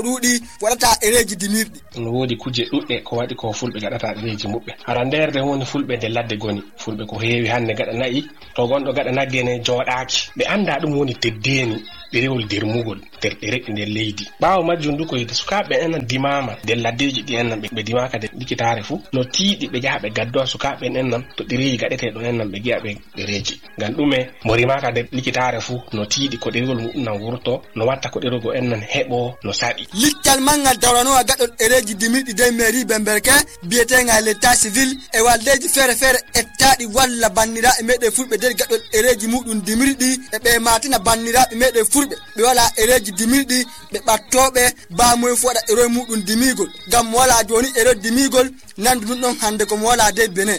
ɗuɗi waɗata ɗereji dimirɗi. No wodi kuje ɗuɗɗe ko waɗi ko fulɓe gaɗata ɗereji muɓɓe. Aranderde woni fulɓe nde ladde goni. Fulɓe ko heewi hande gaɗa nayi to gonɗo gaɗa naggene joɗaaki. Ɓe anda ɗum woni teddeni ɗerewol dermugol nder ɗereɗe nder leydi. Ɓaawo majjum du ko yide sukaɓe enan dimama nder laddeji ɗi ennan ɓe dimaka de likitare fu no tiiɗi ɓe jaha ɓe gaddoa sukaɓe ennan to ɗereji gaɗeteɗo ennan ɓe gi'a ɓe ɗereji. Ngam ɗume mo rimaka nder likitare fu no tiiɗi ko ɗerewol muɗum nan wurto no watta ko ɗerewol ennan heɓo no saɗi. Liccal mangal dawranowa gaɗɗol ɗereji dimirɗi de mairie Bemberke biyetenga l'état civil e waldeji feere feere ettaɗi walla banniraɓe meɗen fulɓe nder gaɗɗol ɗereji muɗum dimirɗi e ɓe matina banniraɓe meɗen fulɓe ɓe wala ɗereji dimirɗi ɓe ɓattoɓe bamoye fu waɗa ɗeroye muɗum dimigol ngam mo wala joni ɗero dimigol nandu ɗum ɗon hande komo wala de Benin.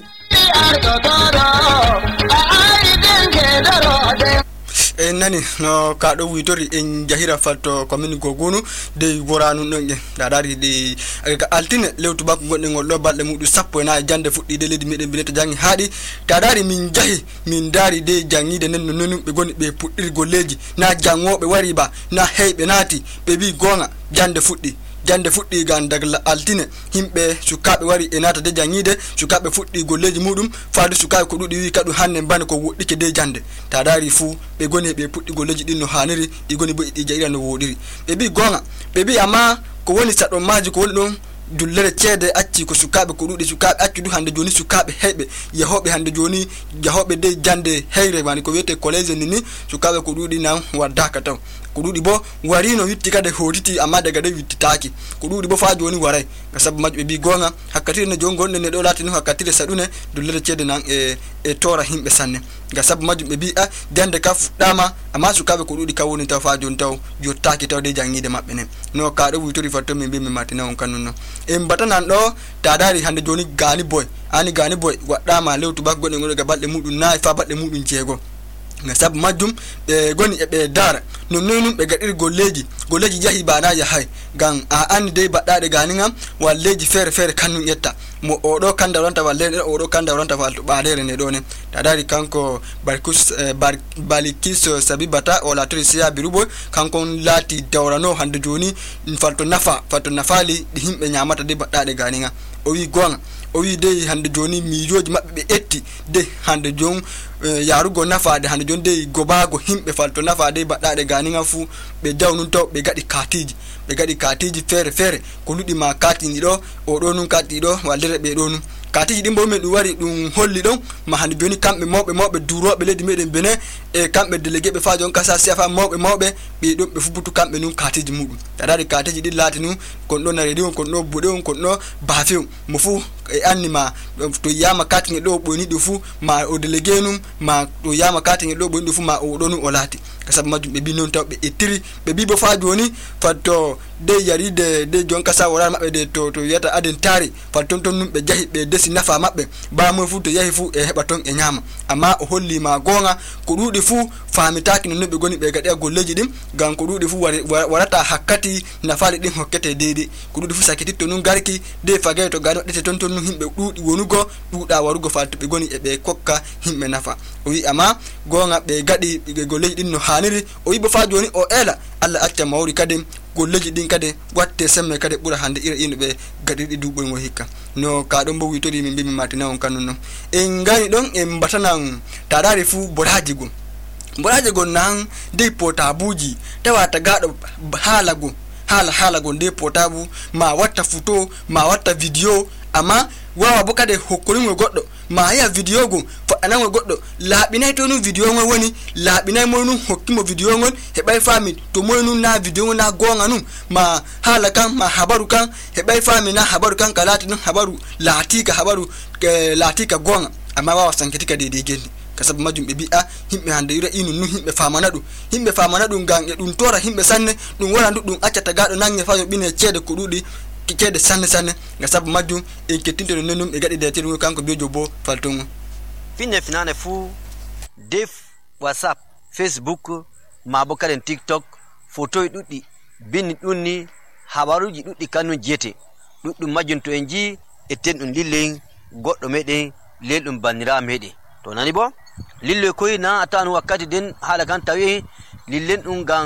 En nani no kaɗo witori en jahira fatto commune Gogonu de woranu ɗon en dadari de altine lewtu bakko gonɗen ngol ɗo balɗe muɗum sappo e nayi jande fuɗɗide leydi meɗen bineta jangi haaɗi tadari min jahi min daari de jangide nden no nonum ɓe goni ɓe puɗɗiri golleji na jangoɓe wari ba na heyɓe naati ɓe wi gonga jande fuɗɗi gan daga altine himɓe sukaɓe wari e nata de jangide sukaɓe fuɗɗi golleji muɗum faadu sukaɓe ko ɗuɗi wi kadu hande bane ko woɗɗike de jande tadari fu ɓe goni ɓe puɗɗi golleji ɗin no haniri ɗi goni bo ɗi jayira no woɗiri ɓe bi gonga ɓe bi amma ko woni saɗon maji ko woni ɗon dullere ceede acci ko sukaɓe ko ɗuɗi sukaɓe acci du hande joni sukaɓe heyɓe yahoɓe hande joni yahoɓe de jande heyre wani ko wiyete collège ni sukaɓe ko ɗuɗi nan waddaka taw ko ɗuɗi bo warino witti kade hotiti amma daga de wittitaki ko ɗuɗi bo fa joni waray ga sabu majjo ɓe bi gonga hakkatire ne joni gonɗe ne ɗo lati no hakkatire saɗune dullere ceede nan e tora himɓe sanne ga sabu majjum ɓe bi a jande ka fuɗɗama amma sukaɓe ko ɗuɗi ka woni taw fa joni taw jottaki taw de jangide maɓɓe ne no kaɗo witori fatto min mbi mi matina on kannun non en batanan ɗo tadari hande joni gani boy waɗɗama lewtu bakko gonɗe ngoɗo ga balɗe muɗum nayi fa balɗe muɗum jeego ga sabu majjum ɓe goni e ɓe dara nonnonum ɓe gaɗiri golleji jahi bana yahay gam a andi de baɗɗaɗe ganigam walleji feere feere kannum ƴetta mo oɗo kanda ronta wallede oɗo kanda ronta fal to ɓaɗere ne ɗo ne tadari kanko Balikis Sabibata o latiri siya birubo kanko laati dawrano hande joni falto nafali ɗi himɓe ñamata de baɗɗaɗe ganiga o wi gonga o wi de hande joni miijoji maɓɓe ɓe etti de hande jon yarugo nafade hande jon de gobago himɓe falto nafade baɗɗaɗe ganiga fu ɓe dawnun taw ɓe gaɗi katiji feere feere ko luɗi ma katini ɗo o ɗo nun kati ɗo waldere ɓe ɗo nun katiji ɗin bo men ɗum wari ɗum holli ɗon ma hande joni kamɓe mawɓe duroɓe leydi meɗen Benin e kamɓe délégué ɓe fa jon kasa siafa mawɓe ɓe ɗon ɓe fubutu kamɓe nun katiji muɗum tadari katiji ɗin laati nun kon ɗo naredi on kon ɗo buɗe on kon ɗo baafe mo fu e anni ma to yama katinge ɗo ɓoyni ɗo fu ma o délégué num ma to yama katinge ɗo ɓoyni ɗo fu ma o ɗo nun o laati ka sabu majjum ɓe bi noon taw ɓe ettiri ɓe bi bo fa joni fatto de yaride de jon kasa worare maɓɓe de to yiyata aden taari fat ton num ɓe jahi ɓe desi nafa maɓɓe bamoy fu to yahi fu e heɓa ton e ñama amma o hollima gonga ko ɗuɗi fu famitaki non ɓe goni ɓe gaɗiya golleji ɗin gam ko ɗuɗi fu warata hakkati nafali ɗin hokkete deydey ko ɗuɗi fu sakititto nun garki de fagay to gani waɗete ton num himɓe ɗuɗi wonugo ɗuɗa warugo falto ɓe goni e ɓe kokka himɓe nafa o wi amma gonga ɓe gaɗi golleji ɗin no haniri o wi bo fa joni o ela Allah acca mawri kadi golleji ɗin kadi watte semme kadi ɓura hande ira ino ɓe gaɗirɗi duɓol ngo hikka no ka ɗon bo witori min mbi mi matina on kannun noon en gani ɗon en batanan taɗari fu boraji gon nan dey potabuji tawa tagaɗo haala gon dey potabu ma watta photo ma watta vidéo amma wawa bo kadi hokkoringo goɗɗo ma yiya vidéo gon faɗɗanango goɗɗo laaɓinay to nun vidéo ngol woni laaɓinay moy nun hokkimo vidéo ngol heɓay faami to moy nun na vidéo ngol na gonga nun ma haala kan ma habaru kan heɓay faami na habaru kan ka laati nun habaru laatika gonga amma wawa sanketika deydey genni ka sabu majjum ɓe mbi'a himɓe hande ira inu nun himɓe famana ɗum gam e ɗum tora himɓe sanne ɗum wona ɗum accata gaɗo nange fa yoɓine ceede ko ɗuɗi ceede sanne ga sabu majjum en kettinte no nonum ɓe gaɗi deetirgo kanko biyojo bo faltongo finane fu de WhatsApp Facebook ma bo kadi TikTok photo ɗuɗɗi bini ɗumni habaruji ɗuɗɗi kannum jeyete ɗuɗɗum majjum to en ji etten ɗum lillen goɗɗo meɗen lelɗum bannira meɗen to nani bo lilloy koyi na atanu wakkati den haala kan tawi lillen ɗum gam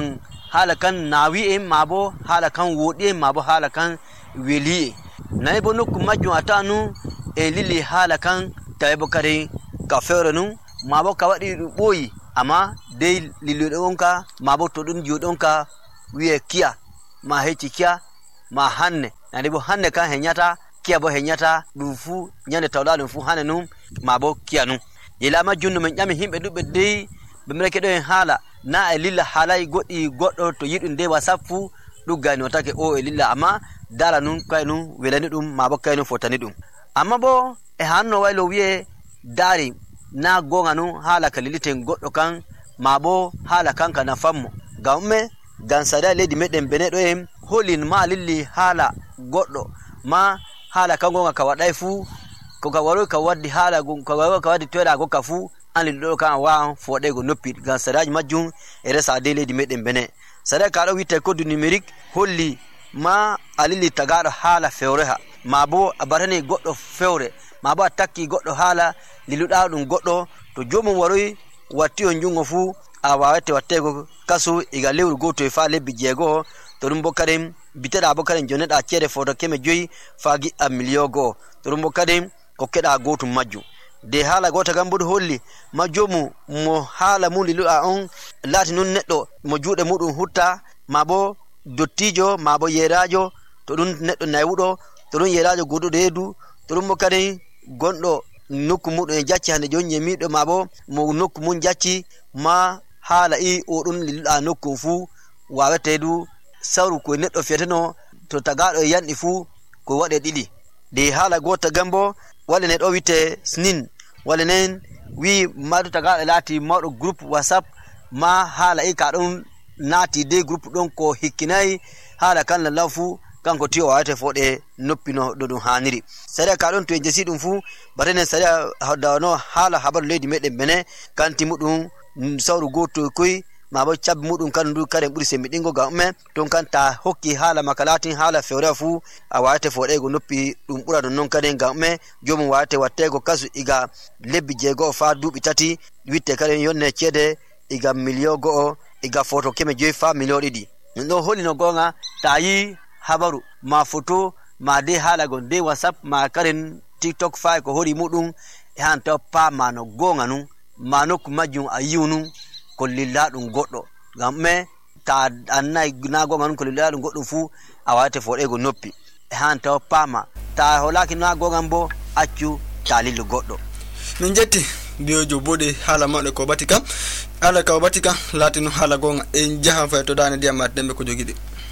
hala kan nawi en mabo hala kan wodi en mabo hala kan weli nay bo nokku majju atanu e lili hala kan taybo kare ka fewre nu mabo ka wadi boyi amma dai lili donka mabo to dun jodonka wiye kiya ma heci kiya ma hanne nani bo hanne kan henyata kiya bo henyata dufu nyande tawdalum fu hanne num mabo kiya nu ila majjunno men jami himbe dubbe dei be mereke do en hala na e lilla halay goddi goddo to yidun de wasappu duggani otake o e lilla amma dala nun kaynu welani dum mabo kaynu fotani dum amma bo e hanno waylo wiye dari na gonga nu hala kaliliten goddo kan mabo hala kanka na fammo gamme gan sada ledi meden benedo em holin ma lilli hala goddo ma hala kan gonga ka wadai fu ko ka waro ka waddi hala gon ka waro ka waddi toda go ka fu an lillo kan wa fode go noppi gan sada majjum e resa de ledi meden bene sada ka do witte code numérique holli ma alili tagado hala fewreha mabo abarani goddo fewre mabo atakki goddo hala liluda dum goddo to jomum waroyi watti on jungo fu a wawete wattego kasu iga lewru goto e fa lebbi jeego to dum bokkadem biteda bokkadem joneda cede foto keme joyi faagi a million go to dum bokkadem ko keda goto majju de hala gota gambudo holli majjomu mo hala mun liluda on lati nun neddo mo juude mudum hutta mabo dottijo mabo yerajo to dum neddo naywudo to dum yerajo godudo edu to dum bokkadem gondo nokku mudum e jacci hande jonye mido mabo mo nokku mun jacci ma hala i o dun lilda nokku fu wawete du sawru ko neddo feteno to tagado e yandi fu ko wade didi de hala gota gambo wala ne do wite snin wala nen wi madu tagado lati mawdo group whatsapp ma hala i ka don nati de group don ko hikkinai hala kan lafu kanko tiyo wawete fode noppino do dum haniri sare ka don to jesi dum fu barene sare hadano hala habar lady meden bene kanti mudum sawru goto koy mabo chab mudum kan du kare buri sembi dingo ga umme ton kanta hokki hala makalatin hala fewre fu a wawete fode go noppi dum bura don non kare ga umme jomum wawete wattego kasu iga lebbi jego fa dubi tati witte kare yonne cede iga million go iga photo keme joy fa million didi no holino gonga tayi habaru ma photo ma de hala gon de whatsapp ma karen tiktok fa ko hori mudum e han to pa mano gonga nu manok majum ayunu ko lilladum goddo gamme ta annay na gonga nu ko lilladum goddo fu awate fode go noppi e han to pama ta holaki na gonga mbo accu talilu goddo min jetti biojo bode hala mabbe ko batika ala ka batika latinu hala gonga en jaha fa to dane diamat dembe ko jogidi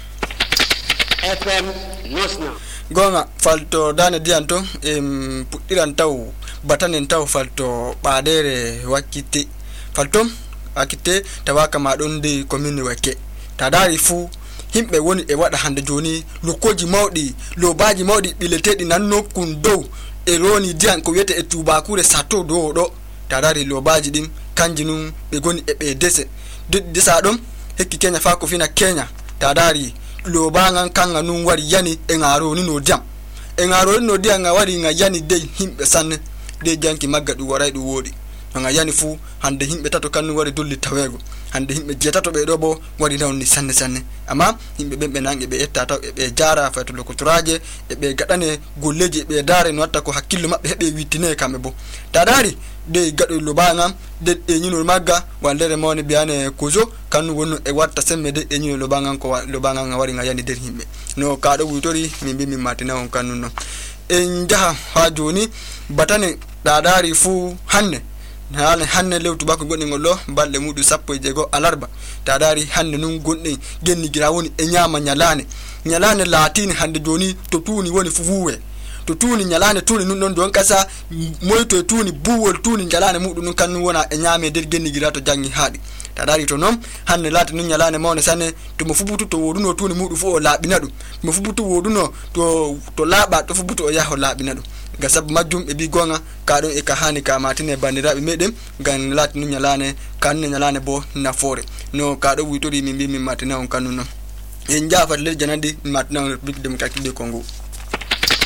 FM Nosna gonga falto dane dianto puddiran taw batanen taw falto baadere wakite falto akite tawaka madon de commune wake tadari fu himbe woni e wada hande joni lokoji mawdi lobaji mawdi biletedi nanno kun dow e roni dian ko wete e tubakure sato do tadari lobaji din kanjinum be goni e be dese disa dum hekki Kenya fa ko fina Kenya tadari lobangan kanga nun wari yani e ngaro ni no diam e ngaro no diam nga wari nga yani de himbe sanne de janki magadu waray du wodi nga yani fu hande himbe tato kan wari dolli tawego hande himbe jetato be do bo wari dawni sanne amma himbe bembe nange be etta taw e be jara fa to lokoturaje e be gadane golleje be dare no watta ko hakkillo mabbe hebe witine kambe bo tadari de gado lobanga de e nyino magga wandere mawni biane kozo kan wonu e watta semme de e nyino lobanga ko lobanga nga wari nga yani der himbe no kaado wutori min bi min matina on kanunno en jaha ha joni batane dadari fu hanne lewtu bako gonni ngollo balde mudu sappo jego alarba tadari hanne nun gonni genni gira woni e nyama nyalane latini hande joni to tuni woni fufuwe to tuni nyalane tuni nun don kasa moyto tuni buwol tuni nyalane mudu nun kan wona e nyame der genni gira to jangi haadi tadari to non hanne lati nun nyalane mawne sanne to mo fubutu to woduno tuni mudu fu o labinadu mo fubutu woduno to laba to fubutu o yaho labinadu gasab majjum e bi gonga kadon e ka hani ka matine bandirabe medem gan lati nun nyalane kanne nyalane bo nafore no kado witori min bi min matina on kanuno en jaafat le janandi matina République démocratique du Congo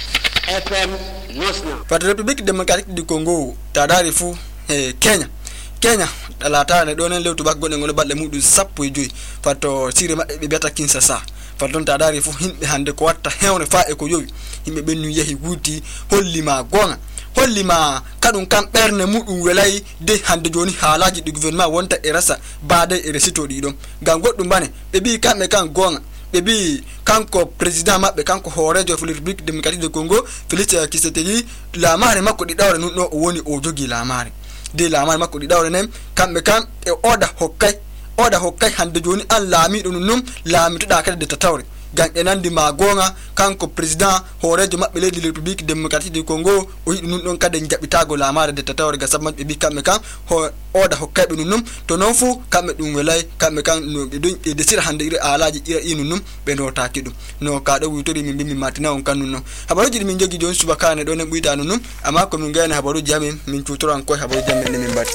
FM Nosna République démocratique du Congo tadari fu Kenya Kenya dalata ne donen lewtu bak godde ngol balde mudum 15 fatto sire mabbe be beta Kinshasa faton ta dari fu himbe hande ko watta hewne fa e ko yowi himbe bennu yehi wuti hollima gonga hollima kadum kam berne mudum welay de hande joni halaji du gouvernement wonta e rasa baade e resito di dum gam goddum bane be bi kambe kan gonga be bi kanko president mabbe kanko horejo fu République démocratique du Congo Félix Tshisekedi la mare makko di dawre non o woni o jogi la mare de la mare makko di dawre nem kambe kan e oda hokkay hande joni an laami dum num laami to da kade de tatawre gan enandi ma gonga kanko president horejo mabbe leydi République démocratique du Congo o yidi nun don kade jabitago la mare de tatawre ga sabman be bi kambe kan oda hokkay be num to non fu kambe dum welay kambe kan no be don e desira hande ire alaji ira inu num be no taaki dum no ka do witori min bimmi matina on kanu non habaruji min jogi jon subakane do ne buita num amma ko min gayna habaruji amin min tutoran ko habaruji men min batti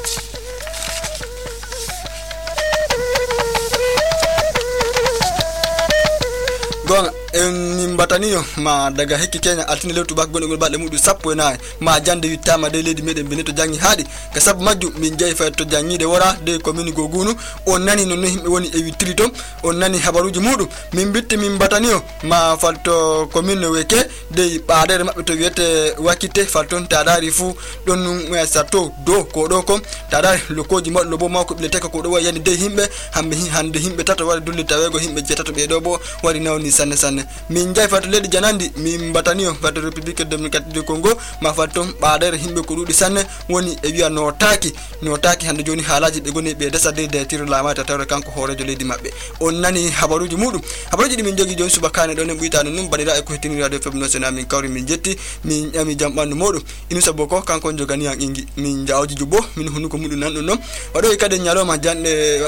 gonga en bataniyo ma daga hekki Kenya altine lewtu bak gonde ngol balde mudu sappo e nayi ma jande wittama de leydi meden beneto jangi haadi ka sabu majju min jeyi fa to jangide wora de commune gogunu on nani non himbe woni e wittiri tom on nani habaruji mudum min bitti min bataniyo ma falto commune weke de baadere mabbe to wiete wakite falton tadari fu don num sato do ko do kom tadari lokoji moddo bo mako ble teka ko do wayani de himbe hambe hande himbe tato wari dulle tawego himbe jetato be do bo wari nawni sanne min jay fatu ledi janandi min bataniyo fatu République démocratique du Congo ma fatu baadere himbe ko dudi sanne woni e wi'a no taaki hande joni halaji be goni be desa de tir la mata tawre kanko horejo ledi mabbe on nani habaruji mudum habaruji min jogi jon subakane do ne buitano num badira e ko hetini radio fm no sena min kawri min jetti min ami jambandu modum inusa boko kanko jogani an ingi min jawji jubo min hunuko mudum nan non wado e kade nyaloma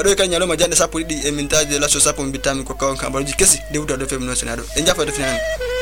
jande sappo didi e min taje la so sappo bitami ko kawon habaruji kesi de radio fm no sena do en jafa do finan